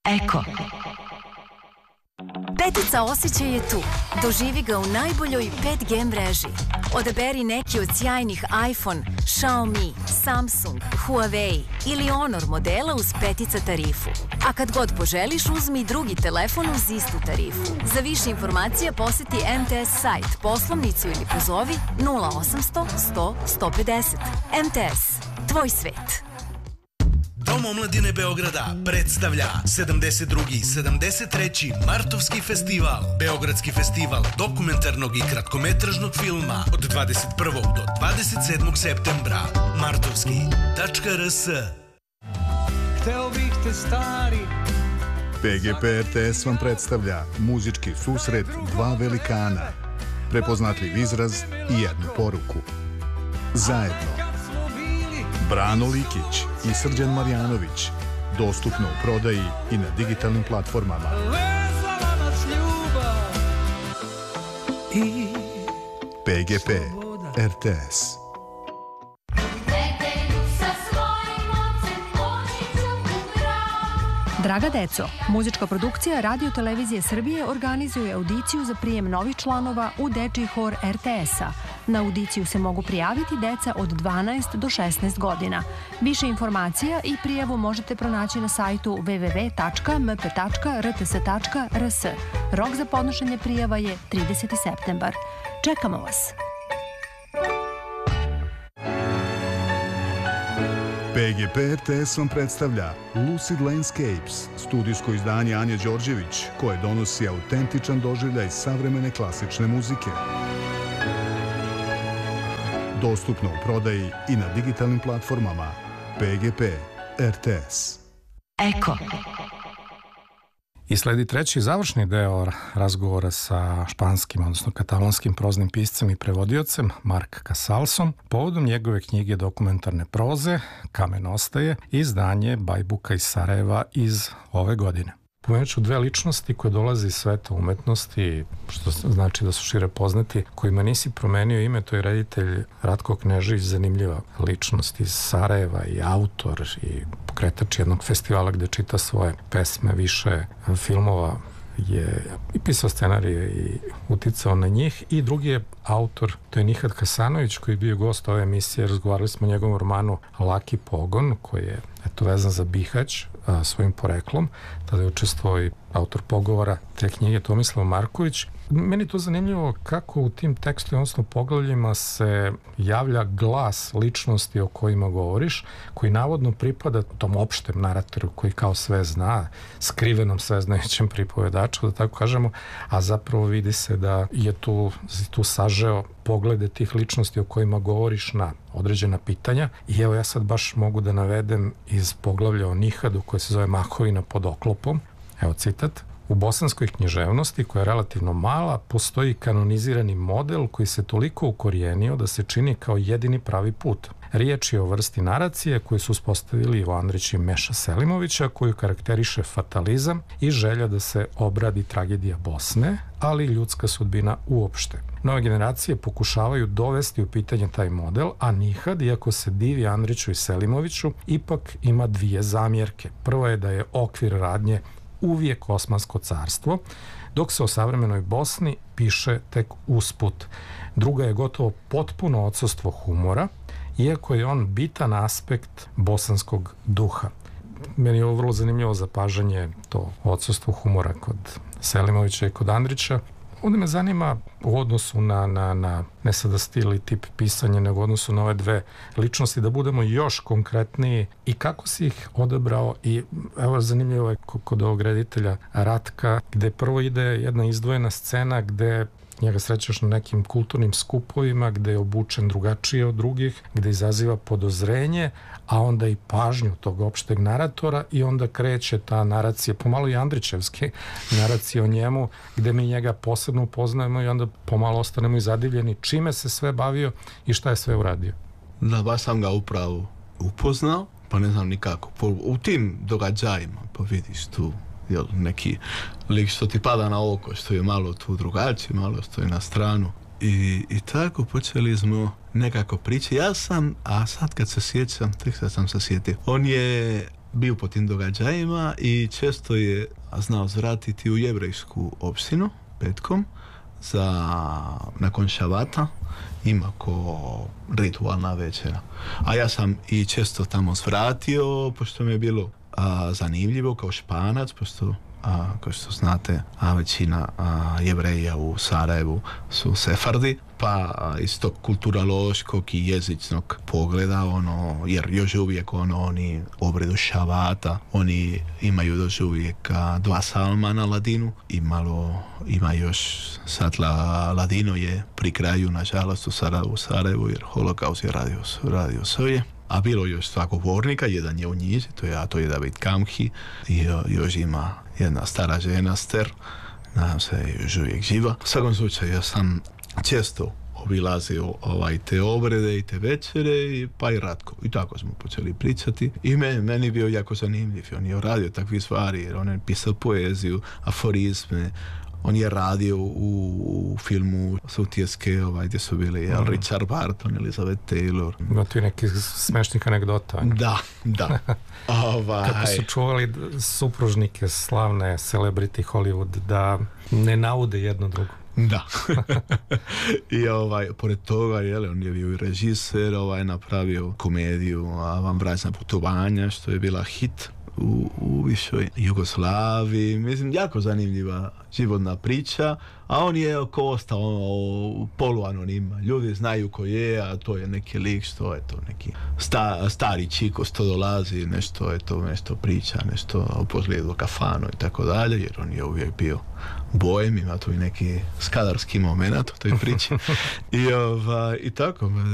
Eko. Petica osjećaj je tu. Doživi ga u najboljoj 5G mreži. Odaberi neki od sjajnih iPhone, Xiaomi, Samsung, Huawei ili Honor modela uz petica tarifu. A kad god poželiš, uzmi drugi telefon uz istu tarifu. Za više informacija poseti MTS sajt, poslovnicu ili pozovi 0800 100 150. MTS. Tvoj svet. Dom omladine Beograda predstavlja 72. 73. Martovski festival. Beogradski festival dokumentarnog i kratkometražnog filma od 21. do 27. septembra. Martovski.rs. Hteo bih te stari. PGP RTS vam predstavlja muzički susret dva velikana, prepoznatljiv izraz i jednu poruku. Zajedno. Brano Likić i Srđan Marjanović. Dostupno u prodaji i na digitalnim platformama. PGP RTS. Draga deco, muzička produkcija Radio Televizije Srbije organizuje audiciju za prijem novih članova u dečiji hor RTS-a. Na audiciju se mogu prijaviti deca od 12 do 16 godina. Više informacija i prijavu možete pronaći na sajtu www.mp.rts.rs. Rok za podnošenje prijava je 30. septembar. Čekamo vas! PGP RTS vam predstavlja Lucid Landscapes, studijsko izdanje Anje Đorđević, koje donosi autentičan doživljaj savremene klasične muzike. Dostupno u prodaji i na digitalnim platformama. PGP RTS. Eko. I sledi treći završni deo razgovora sa španskim, odnosno katalonskim proznim piscem i prevodiocem Marc Casalsom povodom njegove knjige dokumentarne proze Kamen ostaje, izdanje Bajbuka iz Sarajeva iz ove godine. Pomenut ću dve ličnosti koje dolaze iz sveta umetnosti, što znači da su šire poznati, kojima nisi promenio ime, to je reditelj Ratko Knežević, zanimljiva ličnost iz Sarajeva i autor i pokretač jednog festivala gde čita svoje pesme, više filmova je i pisao scenarije i uticao na njih. I drugi je autor, to je Nihad Hasanović, koji je bio gost ove emisije. Razgovarali smo o njegovom romanu Laki pogon, koji je vezan za Bihać svojim poreklom. Tada je učestvovao i autor pogovora te knjige Tomislav Marković. Meni je to zanimljivo kako u tim tekstovima, odnosno poglavljima, se javlja glas ličnosti o kojima govoriš, koji navodno pripada tom opštem naratoru koji kao sve zna, skrivenom sveznajućem pripovedaču, da tako kažemo, a zapravo vidi se da je tu sažeo poglede tih ličnosti o kojima govoriš na određena pitanja. I evo ja sad baš mogu da navedem iz poglavlja o Nihadu koje se zove Mahovina pod oklopom. Evo citat. U bosanskoj književnosti, koja je relativno mala, postoji kanonizirani model koji se toliko ukorijenio da se čini kao jedini pravi put. Riječ je o vrsti naracije koju su uspostavili Ivo Andrić i Meša Selimovića, koju karakteriše fatalizam i želja da se obradi tragedija Bosne, ali i ljudska sudbina uopšte. Nove generacije pokušavaju dovesti u pitanje taj model, a Nihad, iako se divi Andriću i Selimoviću, ipak ima dvije zamjerke. Prvo je da je okvir radnje uvijek Osmansko carstvo, dok se o savremenoj Bosni piše tek usput. Druga je gotovo potpuno odsustvo humora, iako je on bitan aspekt bosanskog duha. Meni je ovo vrlo zanimljivo zapažanje, to odsustvo humora kod Selimovića i kod Andrića. Ovdje me zanima u odnosu na ne sada stil i tip pisanja, nego u odnosu na ove dve ličnosti, da budemo još konkretniji i kako si ih odabrao. I evo zanimljivo je kod ovog reditelja Ratka, gde prvo ide jedna izdvojena scena gde njega srećeš na nekim kulturnim skupovima, gde je obučen drugačije od drugih, gde izaziva podozrenje, a onda i pažnju tog opšteg naratora, i onda kreće ta naracija, pomalo i Andrićevski naracija o njemu, gde mi njega posebno upoznajemo i onda pomalo ostanemo i zadivljeni čime se sve bavio i šta je sve uradio. Da, baš sam ga upravo upoznao, pa ne znam nikako. U tim događajima, pa vidiš tu neki lik što ti pada na oko, što je malo tu drugačiji, malo što je na stranu. I tako počeli smo nekako prići. Ja sam, a sad kad se sjećam, tek sad sam se sjetio, on je bio po tim događajima i često je znao zvratiti u jevrejsku opštinu petkom nakon šavata, ima ko ritualna večera. A ja sam i često tamo zvratio, pošto mi je bilo zanimljivo kao Španac, pošto kao što znate, većina Jevreja u Sarajevu su Sefardi, pa iz tog kulturološkog i jezičnog pogleda, jer još uvijek oni obredu šavata, oni imaju još uvijek 2 salma na ladinu i malo ima još sad ladino je pri kraju, nažalost, u Sarajevu, jer holokaust je radio svoje. A bilo još 2 govornika, jedan je u Njiži, to je David Kamhi, i još ima jedna stara žena, Ster, nadam se još uvijek živa. U svakom slučaju, ja sam često obilazio te obrede i te večere, pa i Ratko. I tako smo počeli pričati. I meni je bio jako zanimljiv. On je radio takve stvari, jer on je pisao poeziju, aforizme. On je radio u filmu Sutjeske, gdje su bili Richard Barton, Elizabeth Taylor. Ima tu neki smešnih anegdota. Da. Kako su čuvali supružnike slavne celebrity Hollywood da ne naude jedno drugo. Da. I pored toga, on je bio i režiser, napravio komediju Vanbračna putovanja, što je bila hit u višoj Jugoslaviji. Mislim, jako zanimljiva životna priča, a on je ostao poluanonim. Ljudi znaju ko je, a to je neki lik što je to neki stari čiko što dolazi, nešto priča, nešto o pozlijedu kafanu i tako dalje, jer on je uvijek bio bojem, ima tu i neki skadarski moment u toj priči. I tako,